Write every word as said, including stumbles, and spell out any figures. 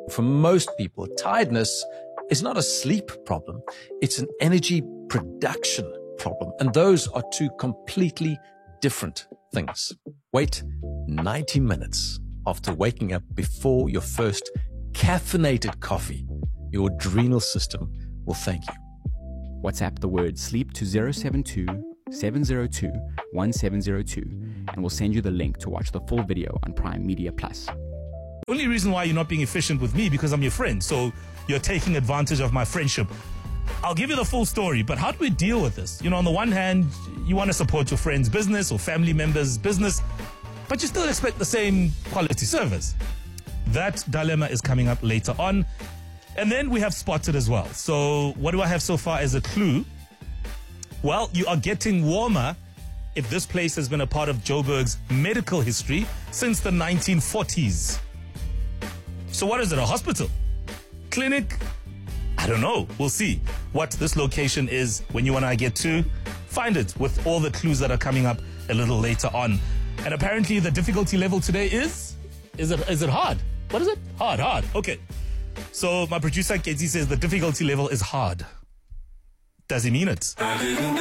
For most people, tiredness is not a sleep problem. It's an energy production problem. And those are two completely different things. Wait ninety minutes after waking up before your first caffeinated coffee. Your adrenal system will thank you. WhatsApp the word sleep to zero seven two, seven zero two, one seven zero two and we'll send you the link to watch the full video on Prime Media Plus. Only reason why you're not being efficient with me because I'm your friend, so you're taking advantage of my friendship. I'll give you the full story, but how do we deal with this? You know, on the one hand, you want to support your friend's business or family member's business, but you still expect the same quality service. That dilemma is coming up later on. And then we have Spotted as well. So what do I have so far as a clue? Well, you are getting warmer if this place has been a part of Joburg's medical history since the nineteen forties. So what is it, a hospital? Clinic? I don't know. We'll see what this location is when you and I get to find it with all the clues that are coming up a little later on. And apparently the difficulty level today is, is it, is it hard? What is it? Hard, hard. Okay. So my producer, Katie, says the difficulty level is hard. Does he mean it?